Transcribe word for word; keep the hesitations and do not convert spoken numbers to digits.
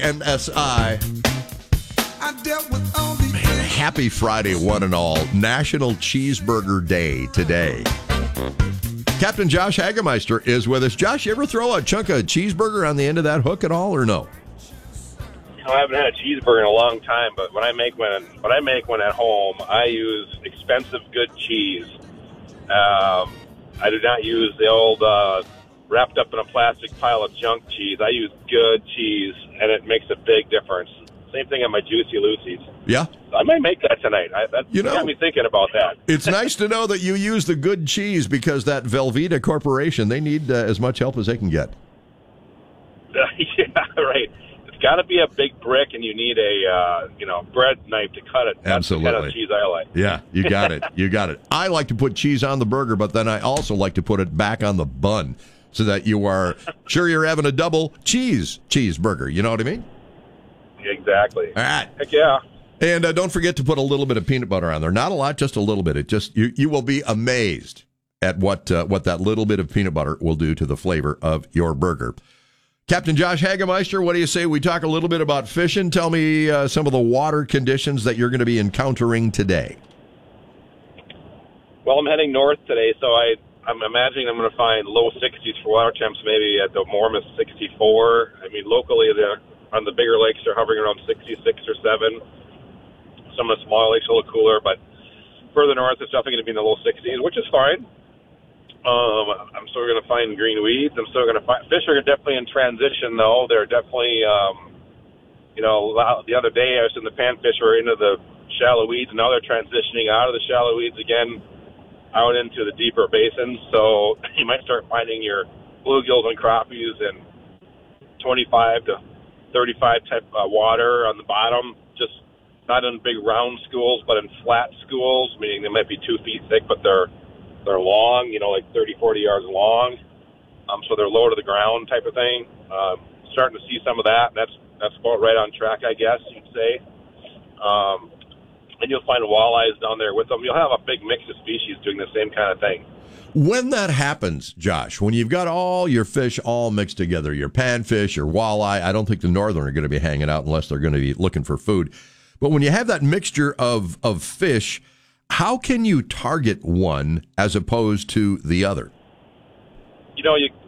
N S I. I dealt with all the Man, happy Friday, one and all. National Cheeseburger Day today. Captain Josh Hagemeister is with us. Josh, you ever throw a chunk of cheeseburger on the end of that hook at all, or no? You know, I haven't had a cheeseburger in a long time, but when I make one, when I make one at home, I use expensive, good cheese. Um, I do not use the old uh, wrapped up in a plastic pile of junk cheese. I use good cheese, and it makes a big difference. Same thing on my Juicy Lucy's. Yeah. I might make that tonight. I, that you know, got me thinking about that. It's nice to know that you use the good cheese because that Velveeta Corporation, they need uh, as much help as they can get. Yeah, right. It's got to be a big brick, and you need a uh, you know bread knife to cut it. That's Absolutely. the kind of cheese I like. Yeah, you got it. You got it. I like to put cheese on the burger, but then I also like to put it back on the bun so that you are sure you're having a double cheese cheeseburger. You know what I mean? Exactly. All right. Heck yeah. And uh, don't forget to put a little bit of peanut butter on there. Not a lot, just a little bit. It just you you will be amazed at what uh, what that little bit of peanut butter will do to the flavor of your burger. Captain Josh Hagemeister, what do you say we talk a little bit about fishing? Tell me uh, some of the water conditions that you're going to be encountering today. Well, I'm heading north today, so I, I'm imagining I'm going to find low sixties for water temps, maybe at the warmest sixty-four. I mean, locally, the, on the bigger lakes, they're hovering around sixty-six or seven. Some of the smaller lakes are a little cooler, but further north, it's definitely going to be in the low sixties, which is fine. Um, I'm still going to find green weeds. I'm still going to find fish are definitely in transition, though. They're definitely, um, you know, the other day I was in the panfish were into the shallow weeds, and now they're transitioning out of the shallow weeds again, out into the deeper basins. So you might start finding your bluegills and crappies in twenty-five to thirty-five type uh, water on the bottom, just not in big round schools, but in flat schools, meaning they might be two feet thick, but they're they're long, you know, like thirty, forty yards long. Um, so they're low to the ground type of thing. Um, starting to see some of that. That's that's about right on track, I guess you'd say. Um, and you'll find walleyes down there with them. You'll have a big mix of species doing the same kind of thing. When that happens, Josh, when you've got all your fish all mixed together, your panfish, your walleye, I don't think the northern are going to be hanging out unless they're going to be looking for food. But when you have that mixture of, of fish, how can you target one as opposed to the other? You know, you